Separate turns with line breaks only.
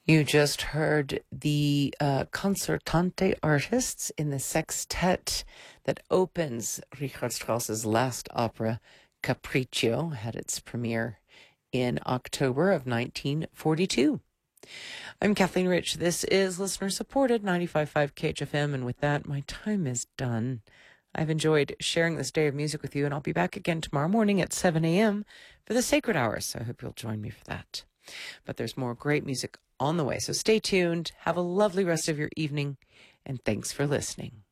You just heard the concertante artists in the sextet that opens Richard Strauss's last opera, Capriccio, had its premiere in October of 1942. I'm Kathleen Rich. This is listener-supported 95.5 KHFM, and with that, my time is done. I've enjoyed sharing this day of music with you, and I'll be back again tomorrow morning at 7 a.m. for the Sacred Hour, so I hope you'll join me for that. But there's more great music on the way, so stay tuned. Have a lovely rest of your evening, and thanks for listening.